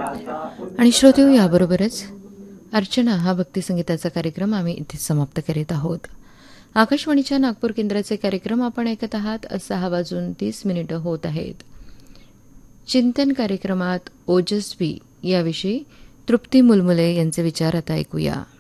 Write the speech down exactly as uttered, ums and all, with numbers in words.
आणि श्रोतेहो, याबरोबरच अर्चना हा भक्तिसंगीताचा कार्यक्रम आम्ही इथे समाप्त करीत आहोत. आकाशवाणीच्या नागपूर केंद्राचे कार्यक्रम आपण ऐकत आहात. सहा वाजून तीस मिनिटं होत आहेत. चिंतन कार्यक्रमात ओजस्वी याविषयी तृप्ती मुलमुले यांचे विचार आता ऐकूया.